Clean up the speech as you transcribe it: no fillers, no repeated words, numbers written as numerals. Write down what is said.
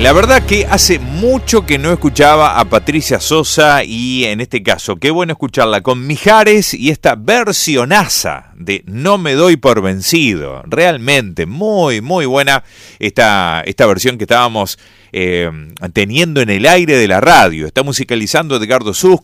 La verdad que hace mucho que no escuchaba a Patricia Sosa y en este caso, qué bueno escucharla con Mijares y esta versionaza de No me doy por vencido. Realmente muy, muy buena esta versión que estábamos teniendo en el aire de la radio. Está musicalizando Edgardo Sus